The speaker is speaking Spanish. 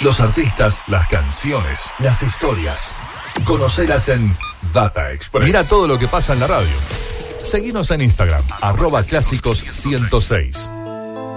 Los artistas, las canciones, las historias. Conocelas en Data Express. Mira todo lo que pasa en la radio. Seguinos en Instagram, @clásicos106.